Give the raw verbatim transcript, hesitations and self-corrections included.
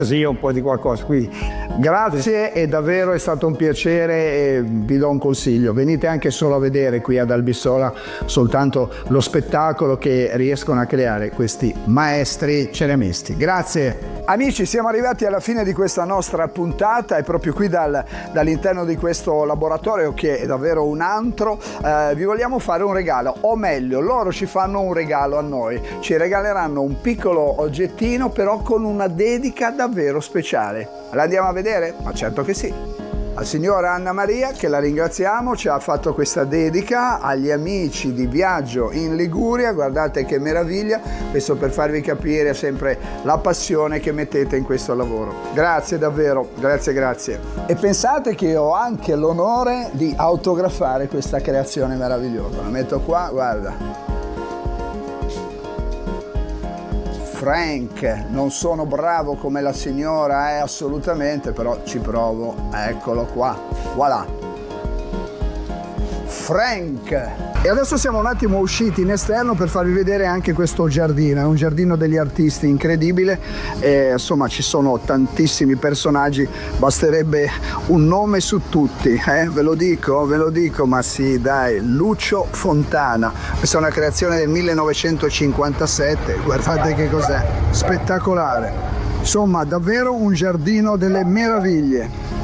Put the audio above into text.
Sì, un po' di qualcosa qui. Grazie, e davvero è stato un piacere e vi do un consiglio: venite anche solo a vedere qui ad Albissola soltanto lo spettacolo che riescono a creare questi maestri ceramisti. Grazie. Amici, siamo arrivati alla fine di questa nostra puntata e proprio qui dal, dall'interno di questo laboratorio, che è davvero un antro, eh, vi vogliamo fare un regalo, o meglio, loro ci fanno un regalo a noi, ci regaleranno un piccolo oggettino però con una dedica davvero speciale. La andiamo a vedere? Ma certo che sì. La signora Anna Maria, che la ringraziamo, ci ha fatto questa dedica agli amici di Viaggio in Liguria. Guardate che meraviglia, questo per farvi capire sempre la passione che mettete in questo lavoro. Grazie davvero, grazie grazie. E pensate che ho anche l'onore di autografare questa creazione meravigliosa. La metto qua, guarda. Frank, non sono bravo come la signora, eh, assolutamente, però ci provo. Eccolo qua, voilà. Frank. E adesso siamo un attimo usciti in esterno per farvi vedere anche questo giardino. È un giardino degli artisti incredibile, e, insomma, ci sono tantissimi personaggi, basterebbe un nome su tutti, eh? Ve lo dico, ve lo dico, ma sì, dai, Lucio Fontana. Questa è una creazione del millenovecentocinquantasette, guardate che cos'è, spettacolare. Insomma, davvero un giardino delle meraviglie.